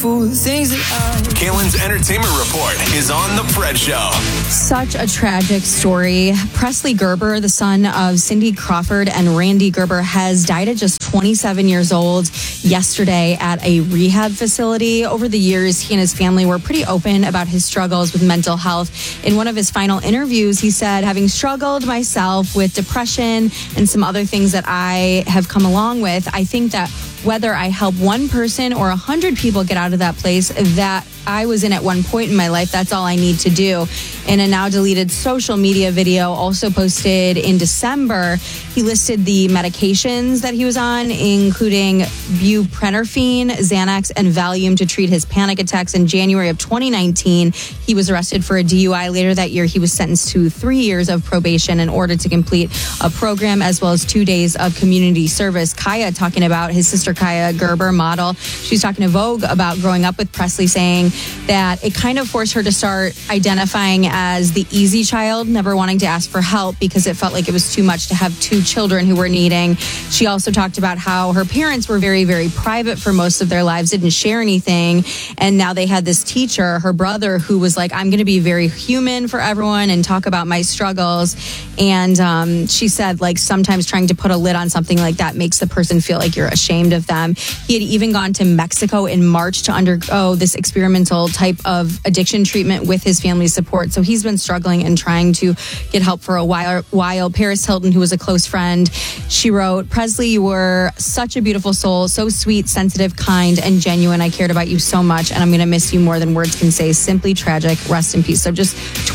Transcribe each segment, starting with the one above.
Kalen's Entertainment Report is on The Fred Show. Such a tragic story. Presley Gerber, the son of Cindy Crawford and Randy Gerber, has died at just 27 years old yesterday at a rehab facility. Over the years, he and his family were pretty open about his struggles with mental health. In one of his final interviews, he said, having struggled myself with depression and some other things that I have come along with, I think that whether I help one person or 100 people get out of that place that I was in at one point in my life, that's all I need to do. In a now deleted social media video also posted in December, he listed the medications that he was on, including buprenorphine, Xanax, and Valium to treat his panic attacks. In January of 2019, he was arrested for a DUI. Later that year, he was sentenced to 3 years of probation in order to complete a program as well as 2 days of community service. Kaya talking about his sister Kaya Gerber, model. She's talking to Vogue about growing up with Presley, saying that it kind of forced her to start identifying as the easy child, never wanting to ask for help because it felt like it was too much to have two children who were needing. She also talked about how her parents were very, very private for most of their lives, didn't share anything. And now they had this teacher, her brother, who was like, I'm going to be very human for everyone and talk about my struggles. And she said, like, sometimes trying to put a lid on something like that makes the person feel like you're ashamed of them. He had even gone to Mexico in March to undergo this experimental type of addiction treatment with his family's support. So he's been struggling and trying to get help for a while. Paris Hilton, who was a close friend, she wrote, Presley, you were such a beautiful soul, so sweet, sensitive, kind, and genuine. I cared about you so much, and I'm going to miss you more than words can say. Simply tragic. Rest in peace. So just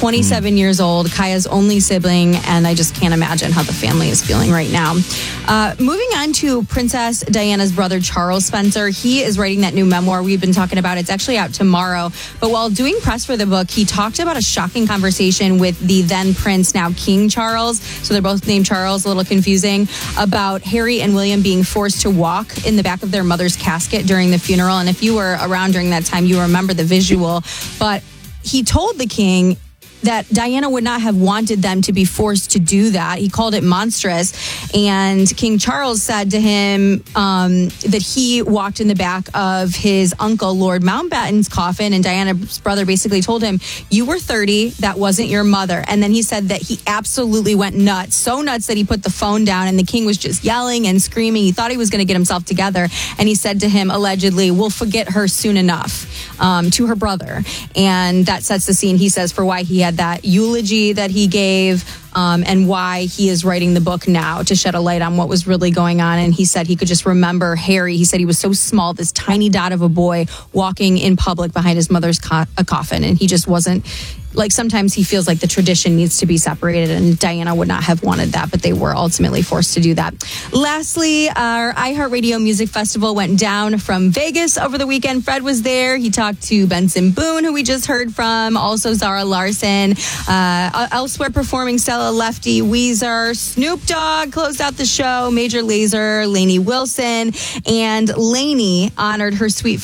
27 years old, Kaya's only sibling, and I just can't imagine how the family is feeling right now. Moving on to Princess Diana's brother, Charles Spencer. He is writing that new memoir we've been talking about. It's actually out tomorrow. But while doing press for the book, he talked about a shocking conversation with the then Prince, now King Charles. So they're both named Charles, a little confusing, about Harry and William being forced to walk in the back of their mother's casket during the funeral. And if you were around during that time, you remember the visual. But he told the king that Diana would not have wanted them to be forced to do that. He called it monstrous. And King Charles said to him that he walked in the back of his uncle, Lord Mountbatten's coffin. And Diana's brother basically told him, you were 30, that wasn't your mother. And then he said that he absolutely went nuts, so nuts that he put the phone down and the king was just yelling and screaming. He thought he was going to get himself together. And he said to him, allegedly, we'll forget her soon enough, to her brother. And that sets the scene, he says, for why he had that eulogy that he gave, and why he is writing the book now to shed a light on what was really going on. And he said he could just remember Harry. He said he was so small, this tiny dot of a boy walking in public behind his mother's coffin. And he just wasn't, like, sometimes he feels like the tradition needs to be separated, and Diana would not have wanted that, but they were ultimately forced to do that. Lastly, our iHeartRadio Music Festival went down from Vegas over the weekend. Fred was there. He talked to Benson Boone, who we just heard from, also Zara Larson. Elsewhere performing Stella Lefty, Weezer, Snoop Dogg closed out the show, Major Lazer, Lainey Wilson, and Lainey honored her sweet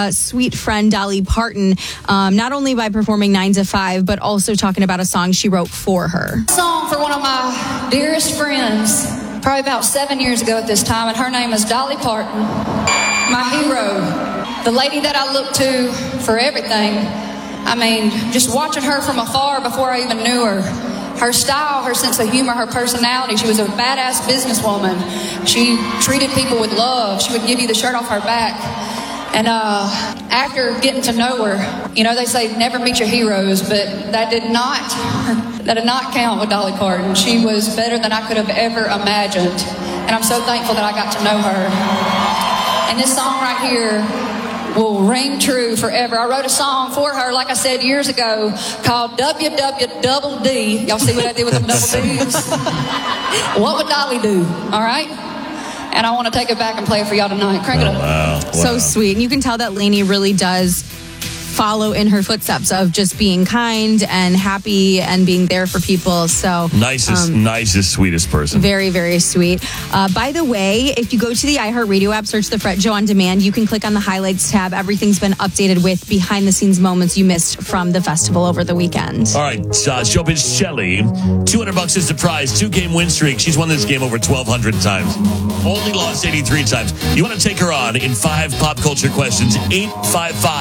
friend Dolly Parton, not only by performing 9 to 5, but also talking about a song she wrote for her. Song for one of my dearest friends, probably about 7 years ago at this time, and her name is Dolly Parton, my hero, the lady that I look to for everything. I mean, just watching her from afar before I even knew her. Her style, her sense of humor, her personality. She was a badass businesswoman. She treated people with love. She would give you the shirt off her back. And after getting to know her, you know, they say never meet your heroes, but that did not count with Dolly Parton. She was better than I could have ever imagined. And I'm so thankful that I got to know her. And this song right here will ring true forever. I wrote a song for her, like I said, years ago, called WWD. Y'all see what I did with them double D's? What would Dolly do? All right? And I want to take it back and play it for y'all tonight. Crank it up. Wow. So sweet. And you can tell that Lainey really does follow in her footsteps of just being kind and happy and being there for people. So nicest, sweetest person. Very, very sweet. By the way, if you go to the iHeartRadio app, search The Fret Show on Demand, you can click on the highlights tab. Everything's been updated with behind the scenes moments you missed from the festival over the weekend. All right, Showbiz Shelly, $200 is the prize, 2-game win streak. She's won this game over 1,200 times. Only lost 83 times. You want to take her on in 5 pop culture questions, 855